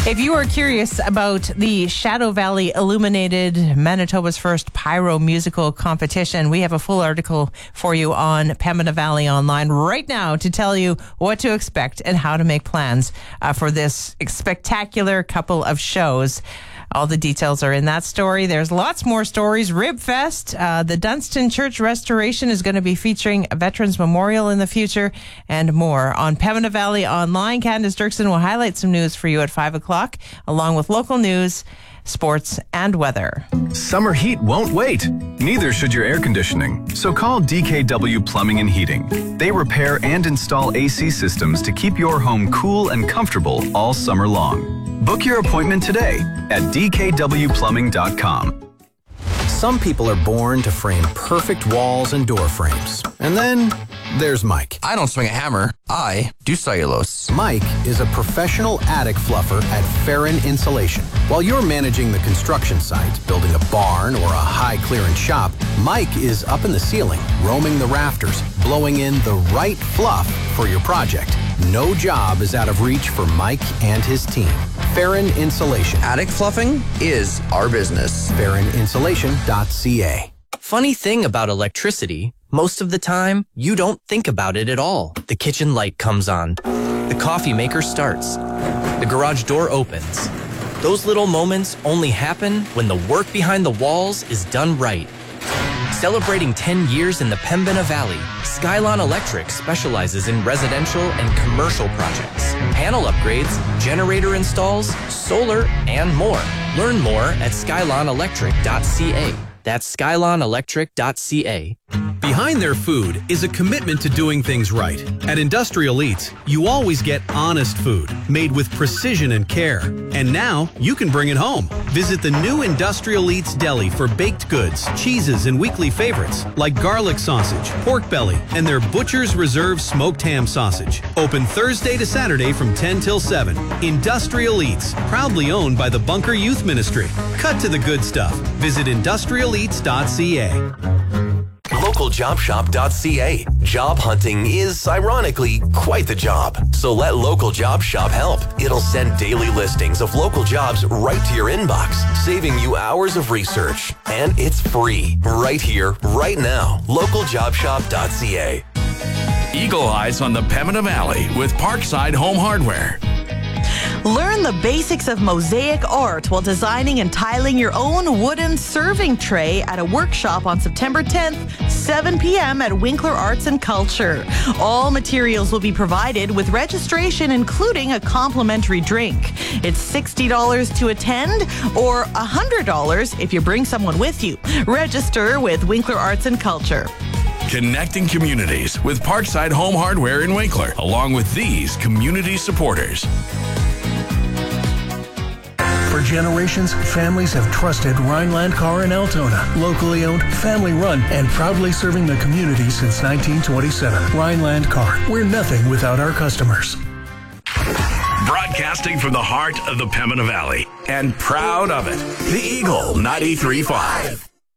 If you are curious about the Shadow Valley Illuminated Manitoba's first pyro musical competition, we have a full article for you on Pembina Valley Online right now to tell you what to expect and how to make plans for this spectacular couple of shows. All the details are in that story. There's lots more stories. Ribfest, the Dunstan Church restoration is going to be featuring a Veterans Memorial in the future, and more. On Pembina Valley Online, Candace Dirksen will highlight some news for you at 5 o'clock, along with local news, sports, and weather. Summer heat won't wait. Neither should your air conditioning. So call DKW Plumbing and Heating. They repair and install AC systems to keep your home cool and comfortable all summer long. Book your appointment today at dkwplumbing.com. Some people are born to frame perfect walls and door frames. And then there's Mike. I don't swing a hammer. I do cellulose. Mike is a professional attic fluffer at Farron Insulation. While you're managing the construction site, building a barn or a high-clearance shop, Mike is up in the ceiling, roaming the rafters, blowing in the right fluff for your project. No job is out of reach for Mike and his team. Farron Insulation. Attic fluffing is our business. FarronInsulation.ca. Funny thing about electricity, most of the time, you don't think about it at all. The kitchen light comes on. The coffee maker starts. The garage door opens. Those little moments only happen when the work behind the walls is done right. Celebrating 10 years in the Pembina Valley, Skylon Electric specializes in residential and commercial projects, panel upgrades, generator installs, solar, and more. Learn more at skylonelectric.ca. That's skylonelectric.ca. Behind their food is a commitment to doing things right. At Industrial Eats, you always get honest food, made with precision and care. And now, you can bring it home. Visit the new Industrial Eats Deli for baked goods, cheeses, and weekly favorites, like garlic sausage, pork belly, and their Butcher's Reserve smoked ham sausage. Open Thursday to Saturday from 10 till 7. Industrial Eats, proudly owned by the Bunker Youth Ministry. Cut to the good stuff. Visit industrialeats.ca. LocalJobShop.ca. Job hunting is, ironically, quite the job. So let Local Job Shop help. It'll send daily listings of local jobs right to your inbox, saving you hours of research. And it's free, right here, right now. LocalJobShop.ca. Eagle Eyes on the Pembina Valley with Parkside Home Hardware. Learn the basics of mosaic art while designing and tiling your own wooden serving tray at a workshop on September 10th, 7 p.m. at Winkler Arts and Culture. All materials will be provided with registration, including a complimentary drink. It's $60 to attend or $100 if you bring someone with you. Register with Winkler Arts and Culture. Connecting communities with Parkside Home Hardware in Winkler, along with these community supporters. For generations, families have trusted Rhineland Car in Altona. Locally owned, family run, and proudly serving the community since 1927. Rhineland Car. We're nothing without our customers. Broadcasting from the heart of the Pembina Valley and proud of it, the Eagle 93.5.